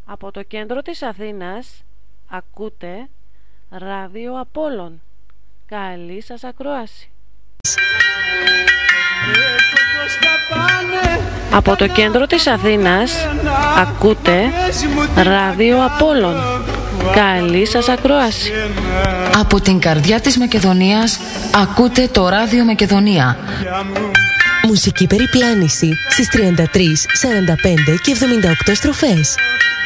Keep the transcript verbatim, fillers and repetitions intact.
Από το κέντρο της Αθήνας ακούτε Ράδιο Απόλλων. Καλή σας ακρόαση. Από το κέντρο της Αθήνας ακούτε Ράδιο Απόλλων. Καλή σας ακρόαση. Από την καρδιά της Μακεδονίας ακούτε το Ράδιο Μακεδονία. Μουσική περιπλάνηση στις τριάντα τρεις, σαράντα πέντε και εβδομήντα οκτώ στροφές.